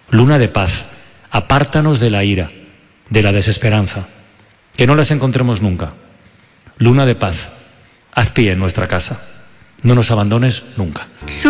Luna de paz, apártanos de la ira, de la desesperanza, que no las encontremos nunca. Luna de paz, haz pie en nuestra casa, no nos abandones nunca.